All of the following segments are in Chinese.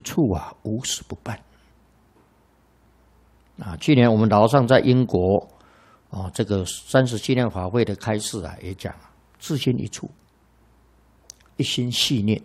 处啊，无事不办。啊，去年我们老上在英国，这个37年法会的开示啊，也讲自心一处，一心系念。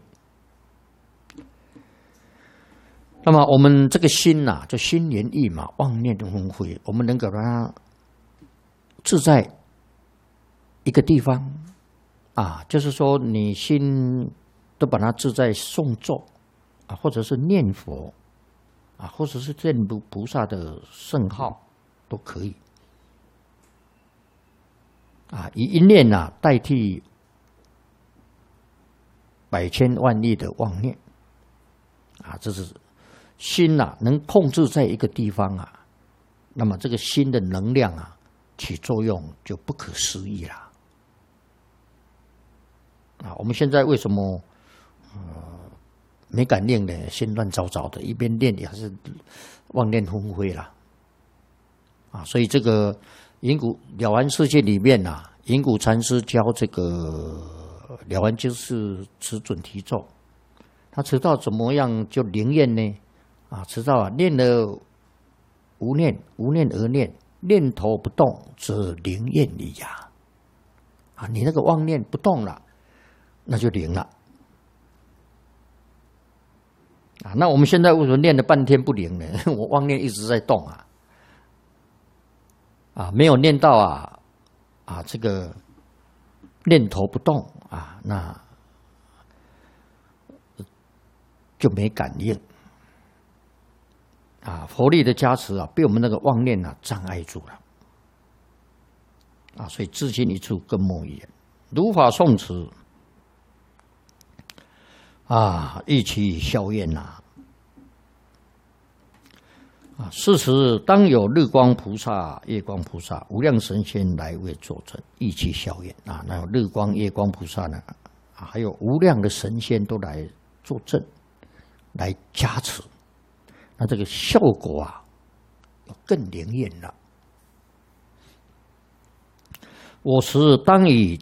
那么我们这个心呐，就心猿意马、妄念纷飞，我们能够让它自在一个地方啊，就是说你心都把它自在诵咒啊，或者是念佛啊，或者是念菩萨的圣号都可以啊，以一念啊代替百千万亿的妄念啊，这是心啊能控制在一个地方啊，那么这个心的能量啊起作用就不可思议了啊！我们现在为什么没敢念呢？心乱糟糟的，一边念也还是妄念纷飞啦啊！所以这个银谷了凡世界里面啊，银谷禅师教这个了凡就是持准提咒，他知道怎么样就灵验呢？啊，知道啊，念了无念，无念而念，念头不动，则灵验矣呀！啊，你那个妄念不动了，那就灵了。啊，那我们现在为什么念了半天不灵呢？我妄念一直在动啊，啊，没有念到啊，这个念头不动啊，那就没感应。啊，佛力的加持啊，被我们那个妄念啊障碍住了，啊，所以自心一处，更莫一言。如法诵持啊，一起效验呐。啊，是时当有日光菩萨、月光菩萨、无量神仙来为作证，一起效验啊。那有日光、月光菩萨呢，啊，还有无量的神仙都来作证，来加持。那这个效果啊，更灵验了。我时当以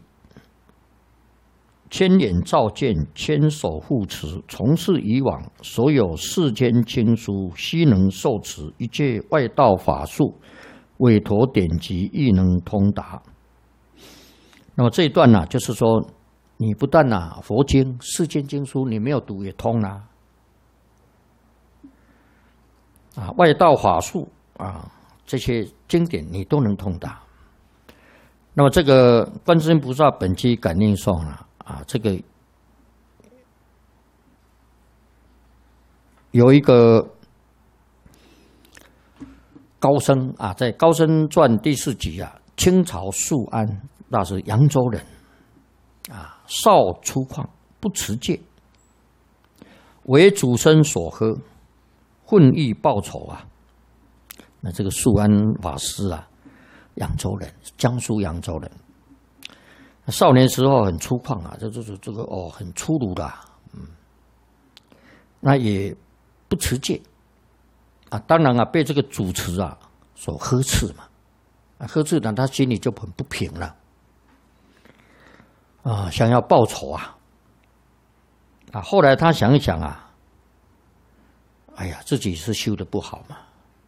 千眼照见，千手护持，从事以往所有世间经书，悉能受持；一切外道法术，委托典籍，亦能通达。那么这一段呢，就是说，你不但佛经、世间经书你没有读也通啦。啊，外道法术啊，这些经典你都能通达。那么这个观世音菩萨本机感应颂啊，这个有一个高僧啊，在《高僧传》第4集啊，清朝肃安那是扬州人啊，少粗犷，不持戒，为主僧所喝。混欲报仇啊！那这个肃安法师啊，扬州人，江苏扬州人。少年时候很粗犷啊，这个很粗鲁的，那也不持戒啊。当然啊，被这个主持啊所呵斥嘛，呵斥呢，他心里就很不平了啊，想要报仇啊。后来他想一想啊。哎呀，自己是修的不好嘛，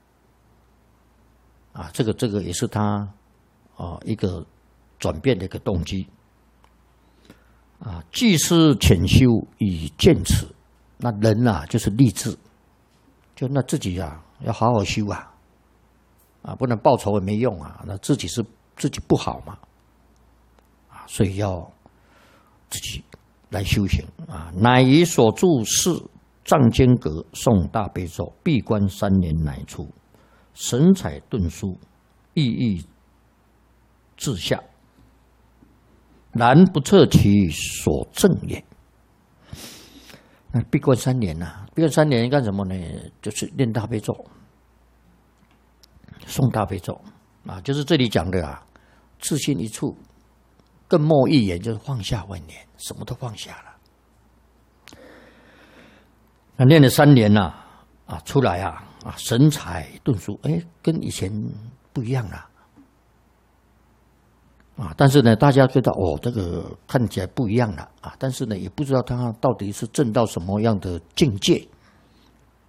啊，这个也是他一个转变的一个动机啊。既是潜修以见此，那人啊就是立志，就那自己啊要好好修啊，不能报仇也没用啊，那自己是自己不好嘛，啊，所以要自己来修行啊。乃以所住是。藏经阁诵大悲咒，闭关3年乃出，神采顿舒，意义自下，然不测其所证也。那闭关3年啊，闭关3年干什么呢？就是念大悲咒，诵大悲咒啊，就是这里讲的自心一处，更莫一言，就是放下万念，什么都放下了。那念了3年出来神采顿舒，跟以前不一样了但是呢，大家知道这个看起来不一样了但是呢，也不知道他到底是证到什么样的境界